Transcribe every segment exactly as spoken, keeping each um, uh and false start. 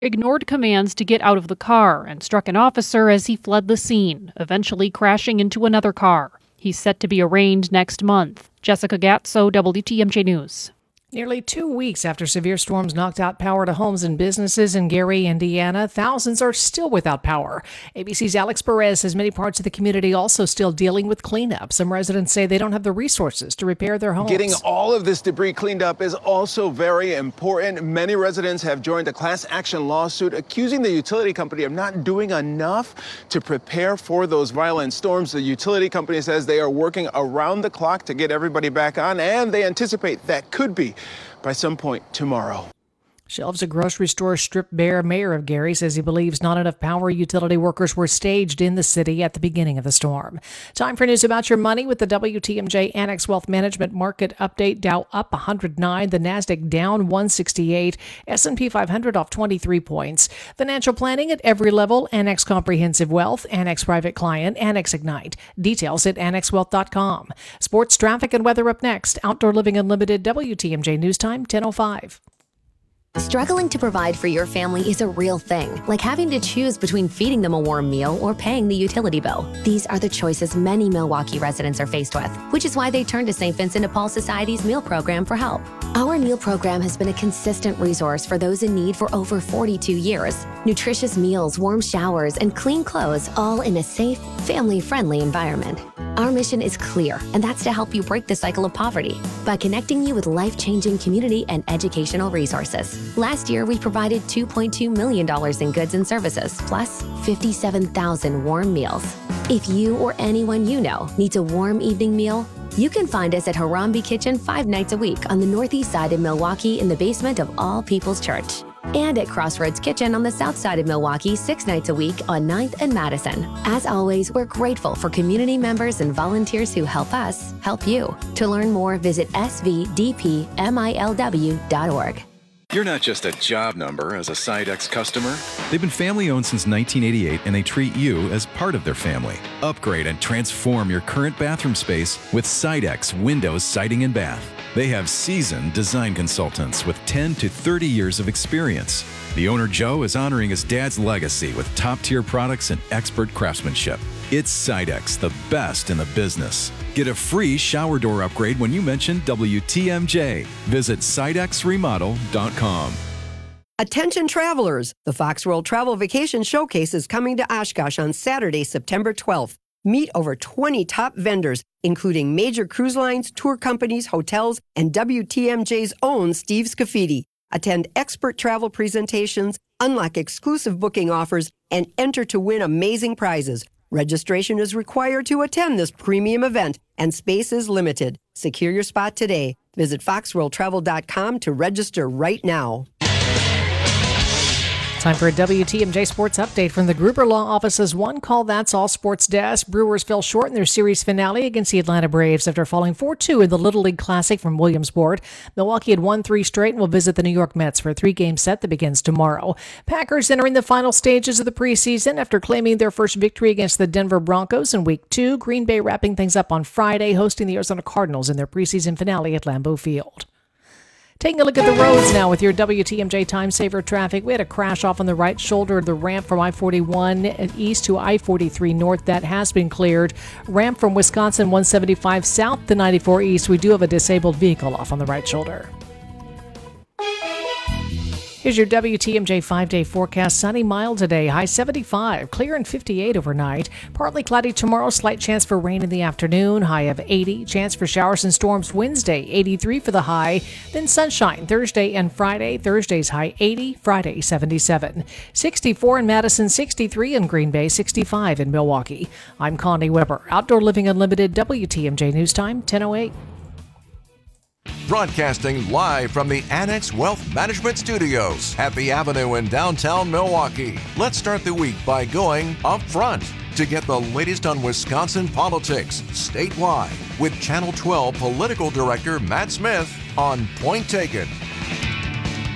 ignored commands to get out of the car and struck an officer as he fled the scene, eventually crashing into another car. He's set to be arraigned next month. Jessica Gatso, W T M J News. Nearly two weeks after severe storms knocked out power to homes and businesses in Gary, Indiana, thousands are still without power. A B C's Alex Perez says many parts of the community also still dealing with cleanup. Some residents say they don't have the resources to repair their homes. Getting all of this debris cleaned up is also very important. Many residents have joined a class action lawsuit accusing the utility company of not doing enough to prepare for those violent storms. The utility company says they are working around the clock to get everybody back on, and they anticipate that could be by some point tomorrow. Shelves of grocery stores stripped bare. Mayor of Gary says he believes not enough power utility workers were staged in the city at the beginning of the storm. Time for news about your money with the W T M J Annex Wealth Management Market Update. Dow up one hundred nine, the Nasdaq down one sixty-eight, S and P five hundred off twenty-three points. Financial planning at every level, Annex Comprehensive Wealth, Annex Private Client, Annex Ignite. Details at annex wealth dot com. Sports, traffic, and weather up next. Outdoor Living Unlimited, W T M J News Time, ten oh five. Struggling to provide for your family is a real thing, like having to choose between feeding them a warm meal or paying the utility bill. These are the choices many Milwaukee residents are faced with, which is why they turn to Saint Vincent de Paul Society's meal program for help. Our meal program has been a consistent resource for those in need for over forty-two years. Nutritious meals, warm showers, and clean clothes, all in a safe, family-friendly environment. Our mission is clear, and that's to help you break the cycle of poverty by connecting you with life-changing community and educational resources. Last year, we provided two point two million dollars in goods and services, plus fifty-seven thousand warm meals. If you or anyone you know needs a warm evening meal, you can find us at Harambe Kitchen five nights a week on the northeast side of Milwaukee in the basement of All People's Church. And at Crossroads Kitchen on the south side of Milwaukee six nights a week on ninth and Madison. As always, we're grateful for community members and volunteers who help us help you. To learn more, visit s v d p milw dot org. You're not just a job number as a Sidex customer. They've been family-owned since nineteen eighty-eight, and they treat you as part of their family. Upgrade and transform your current bathroom space with Sidex Windows Siding and Bath. They have seasoned design consultants with ten to thirty years of experience. The owner, Joe, is honoring his dad's legacy with top-tier products and expert craftsmanship. It's Sidex, the best in the business. Get a free shower door upgrade when you mention W T M J. Visit sidex remodel dot com. Attention travelers! The Fox World Travel Vacation Showcase is coming to Oshkosh on Saturday, September twelfth. Meet over twenty top vendors, including major cruise lines, tour companies, hotels, and W T M J's own Steve Scafidi. Attend expert travel presentations, unlock exclusive booking offers, and enter to win amazing prizes. Registration is required to attend this premium event, and space is limited. Secure your spot today. Visit fox world travel dot com to register right now. Time for a W T M J Sports Update from the Gruber Law Office's One Call That's All Sports Desk. Brewers fell short in their series finale against the Atlanta Braves after falling four two in the Little League Classic from Williamsport. Milwaukee had won three straight and will visit the New York Mets for a three-game set that begins tomorrow. Packers entering the final stages of the preseason after claiming their first victory against the Denver Broncos in Week two. Green Bay wrapping things up on Friday, hosting the Arizona Cardinals in their preseason finale at Lambeau Field. Taking a look at the roads now with your W T M J Time Saver traffic. We had a crash off on the right shoulder of the ramp from I forty-one east to I forty-three north. That has been cleared. Ramp from Wisconsin one seventy-five south to ninety-four east. We do have a disabled vehicle off on the right shoulder. Here's your W T M J five-day forecast. Sunny, mild today, high seventy-five, clear and fifty-eight overnight. Partly cloudy tomorrow, slight chance for rain in the afternoon, high of eighty. Chance for showers and storms Wednesday, eighty-three for the high. Then sunshine Thursday and Friday. Thursday's high eighty, Friday seventy-seven. sixty-four in Madison, sixty-three in Green Bay, sixty-five in Milwaukee. I'm Connie Weber. Outdoor Living Unlimited, W T M J News Time, ten oh eight. Broadcasting live from the Annex Wealth Management Studios, Happy Avenue in downtown Milwaukee. Let's start the week by going up front to get the latest on Wisconsin politics statewide with Channel twelve Political Director Matt Smith on Point Taken.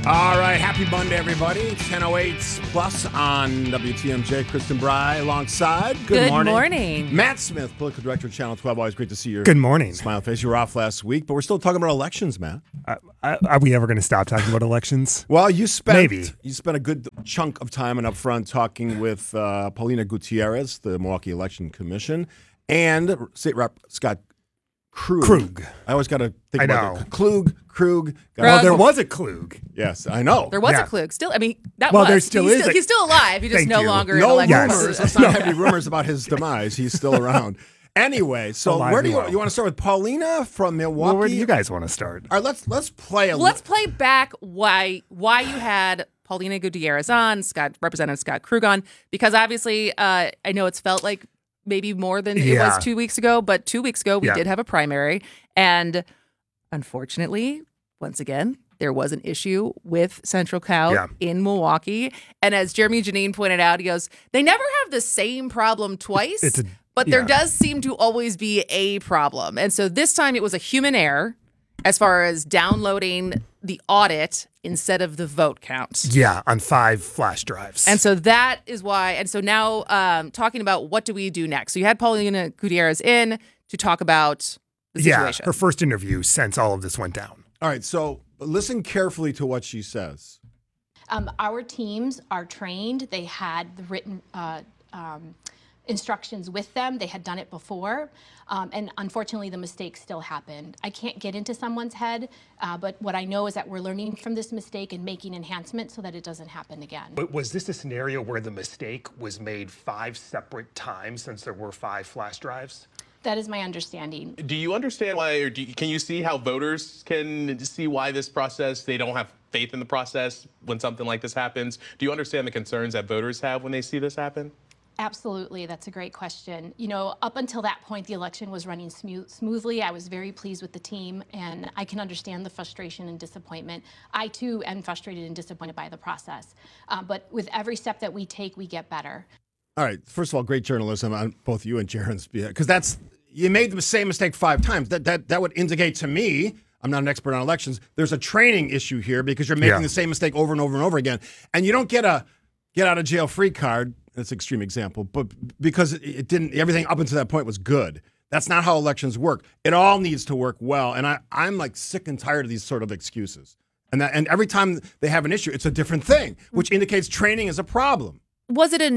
All right, happy Monday, everybody. ten oh eight plus on W T M J. Kristen Bry alongside. Good, Good morning. morning. Matt Smith, political director of Channel twelve. Always great to see your Good morning. smile face. You were off last week, but we're still talking about elections, Matt. Uh, are we ever going to stop talking about elections? Well, you spent Maybe. you spent a good chunk of time and up front talking with uh, Paulina Gutierrez, the Milwaukee Election Commission, and State Rep Scott Krug. Krug. I always got to think I about know. the Klug, Krug. Well, there was a Klug. Yes, I know. There was Yeah. a Klug. Still, I mean, that Well, was. there still he's is Still, a- he's still alive. He just Thank no you. longer in No elected Yes. rumors. office. Let's not have any rumors about his demise. He's still around. Anyway, so Alive where do you and well. you want to start with Paulina from Milwaukee? Well, where do you guys want to start? All right, let's let's play a Well, let's play back why why you had Paulina Gutierrez on, Scott Representative Scott Krug on, because obviously uh, I know it's felt like maybe more than it Yeah. was two weeks ago, but two weeks ago we Yeah. did have a primary, and unfortunately, once again, there was an issue with Central Cal Yeah. in Milwaukee, and as Jeremy Janine pointed out, he goes, they never have the same problem twice. It's a- But there yeah. does seem to always be a problem. And so this time it was a human error as far as downloading the audit instead of the vote count. Yeah, on five flash drives. And so that is why. And so now um, talking about what do we do next. So you had Paulina Gutierrez in to talk about the yeah, situation. her first interview since all of this went down. All right, so listen carefully to what she says. Um, our teams are trained. They had the written uh, um, instructions with them. They had done it before. Um, and unfortunately, the mistake still happened. I can't get into someone's head, uh, but what I know is that we're learning from this mistake and making enhancements so that it doesn't happen again. But was this a scenario where the mistake was made five separate times since there were five flash drives? That is my understanding. Do you understand why, or do you, can you see how voters can see why this process, they don't have faith in the process when something like this happens? Do you understand the concerns that voters have when they see this happen? Absolutely. That's a great question. You know, up until that point, the election was running smooth, smoothly. I was very pleased with the team, and I can understand the frustration and disappointment. I, too, am frustrated and disappointed by the process. Uh, but with every step that we take, we get better. All right, first of all, great journalism on both you and Jaren's, because that's you made the same mistake five times. That that that would indicate to me, I'm not an expert on elections, there's a training issue here because you're making Yeah. the same mistake over and over and over again, and you don't get a get out of jail free card. That's an extreme example, but because it, it didn't, everything up until that point was good. That's not how elections work. It all needs to work well, and I I'm like sick and tired of these sort of excuses. And that and every time they have an issue, it's a different thing, which indicates training is a problem. Was it a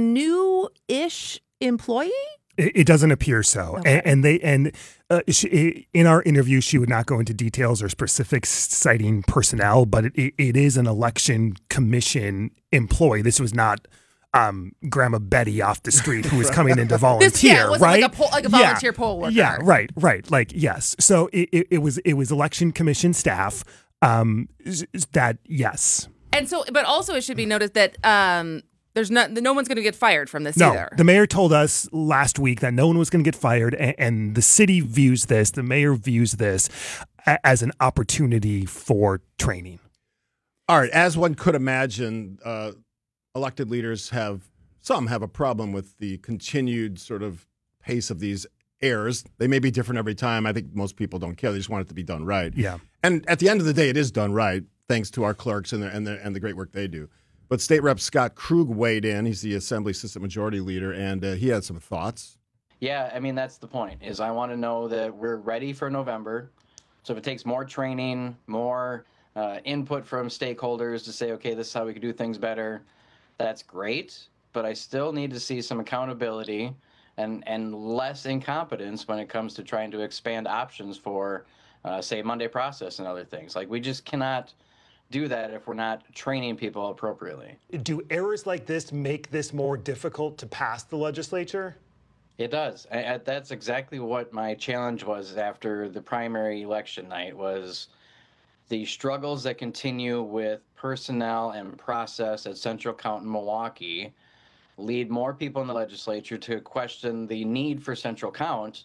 new-ish employee? It, it doesn't appear so. Okay. And, and they and uh, she, in our interview, she would not go into details or specifics citing personnel, but it, it, it is an election commission employee. This was not um, Grandma Betty off the street who was coming in to volunteer, This, yeah, it wasn't right? like a, poll, like a volunteer yeah. poll worker. Yeah, right, right. Like, yes. So it, it, it was it was election commission staff um, that, yes. And so, but also it should be noted that um, there's not, no one's going to get fired from this No, either. the mayor told us last week that no one was going to get fired, and, and the city views this, the mayor views this a, as an opportunity for training. All right, as one could imagine, uh, elected leaders have, some have a problem with the continued sort of pace of these errors. They may be different every time. I think most people don't care. They just want it to be done right. Yeah. And at the end of the day, it is done right, thanks to our clerks and the, and the, and the great work they do. But State Rep Scott Krug weighed in. He's the Assembly Assistant Majority Leader, and uh, he had some thoughts. Yeah, I mean, that's the point, is I want to know that we're ready for November. So if it takes more training, more uh, input from stakeholders to say, okay, this is how we can do things better, that's great. But I still need to see some accountability and, and less incompetence when it comes to trying to expand options for, uh, say, Monday process and other things. Like, we just cannot do that if we're not training people appropriately. Do errors like this make this more difficult to pass the legislature? It does. I, I, that's exactly what my challenge was after the primary election night, was the struggles that continue with personnel and process at Central Count in Milwaukee lead more people in the legislature to question the need for Central Count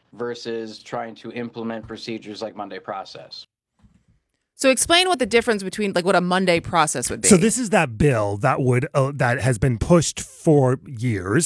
versus trying to implement procedures like Monday process. So explain what the difference between, like, what a Monday process would be. So this is that bill that would uh, that has been pushed for years,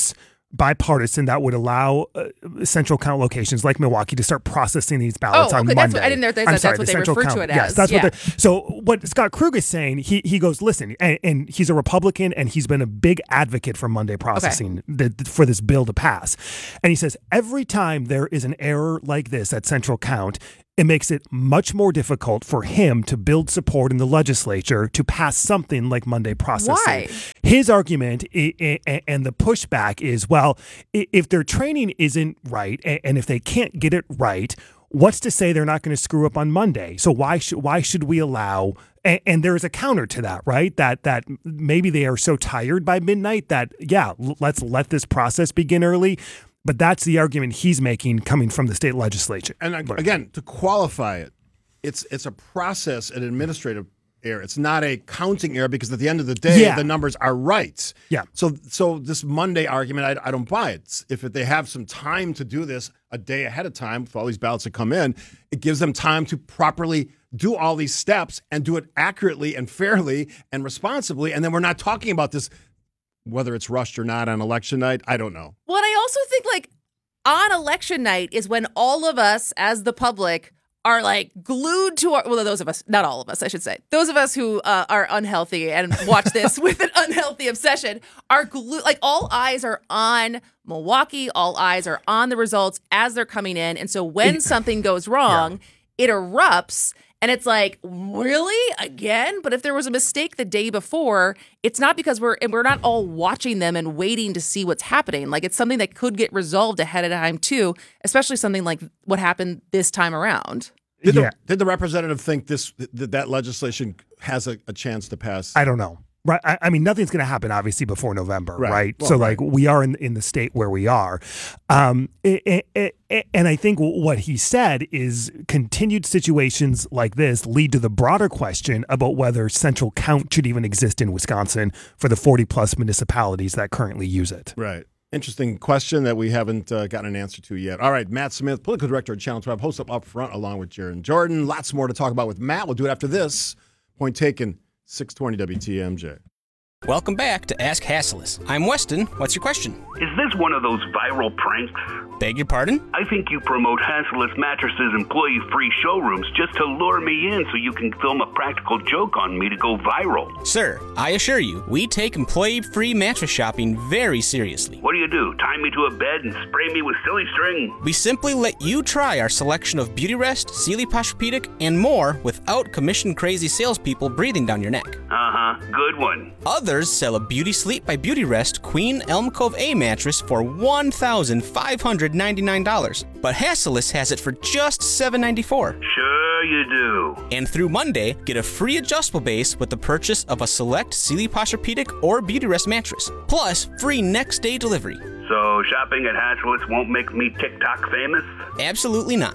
bipartisan that would allow uh, central count locations like Milwaukee to start processing these ballots oh, on okay, Monday. That's what, I didn't know that, I'm that's sorry, what the they central refer count, to it yes, as. That's yeah. what they're, so what Scott Krug is saying, he he goes, listen, and, and he's a Republican, and he's been a big advocate for Monday processing okay. the, for this bill to pass. And he says every time there is an error like this at central count, it makes it much more difficult for him to build support in the legislature to pass something like Monday processing. Why? His argument and the pushback is, well, if their training isn't right and if they can't get it right, what's to say they're not going to screw up on Monday? So why should why should we allow? And, and there is a counter to that, right? That that maybe they are so tired by midnight that yeah, let's let this process begin early. But that's the argument he's making coming from the state legislature. And again, to qualify it, it's it's a process, an administrative error. It's not a counting error because at the end of the day, yeah. the numbers are right. Yeah. So so this Monday argument, I, I don't buy it. If they have some time to do this a day ahead of time for all these ballots that come in, it gives them time to properly do all these steps and do it accurately and fairly and responsibly. And then we're not talking about this, whether it's rushed or not on election night, I don't know. Well, and I also think like on election night is when all of us as the public are like glued to our, well, those of us, not all of us, I should say, those of us who uh, are unhealthy and watch this with an unhealthy obsession are glued, like all eyes are on Milwaukee, all eyes are on the results as they're coming in. And so when something goes wrong, yeah. it erupts. And it's like, really? Again? But if there was a mistake the day before, it's not because we're and we're not all watching them and waiting to see what's happening. Like it's something that could get resolved ahead of time too, especially something like what happened this time around. Did the, yeah. did the representative think this that, that legislation has a, a chance to pass? I don't know. Right. I, I mean, nothing's going to happen, obviously, before November, right? right? Well, so, right. like, we are in in the state where we are. Um, it, it, it, and I think what he said is continued situations like this lead to the broader question about whether central count should even exist in Wisconsin for the forty-plus municipalities that currently use it. Right. Interesting question that we haven't uh, gotten an answer to yet. All right, Matt Smith, political director at Channel twelve, host up Up Front along with Jaron Jordan. Lots more to talk about with Matt. We'll do it after this. Point taken. six twenty W T M J. Welcome back to Ask Hasslis. I'm Weston. What's your question? Is this one of those viral pranks? Beg your pardon? I think you promote Hasslis Mattresses employee-free showrooms just to lure me in so you can film a practical joke on me to go viral. Sir, I assure you, we take employee-free mattress shopping very seriously. What do you do? Tie me to a bed and spray me with silly string? We simply let you try our selection of Beautyrest, Sealy Posturepedic, and more without commission-crazy salespeople breathing down your neck. Uh-huh. Good one. Others sell a Beauty Sleep by Beautyrest Queen Elm Cove A mattress for one thousand five hundred ninety-nine dollars, but Hasslis has it for just seven hundred ninety-four dollars. Sure you do. And through Monday, get a free adjustable base with the purchase of a select Sealy Posturepedic or Beautyrest mattress, plus free next day delivery. So shopping at Hasslis won't make me TikTok famous? Absolutely not.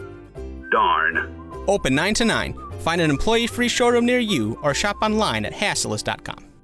Darn. Open nine to nine. Find an employee-free showroom near you or shop online at hasslis dot com.